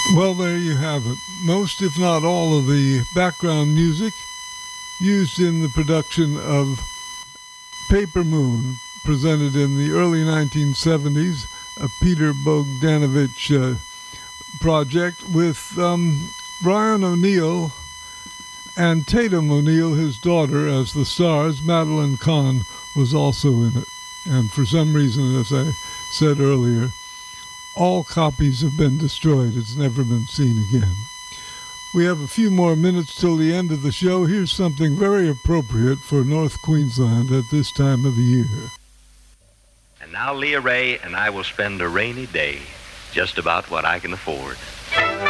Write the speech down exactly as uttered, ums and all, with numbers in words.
Well, there you have it. Most, if not all, of the background music used in the production of Paper Moon, presented in the early nineteen seventies, a Peter Bogdanovich uh, project with um, Brian O'Neill and Tatum O'Neill, his daughter, as the stars. Madeline Kahn was also in it. And for some reason, as I said earlier, all copies have been destroyed. It's never been seen again. We have a few more minutes till the end of the show. Here's something very appropriate for North Queensland at this time of the year. And now Leah Ray and I will spend a rainy day, just about what I can afford.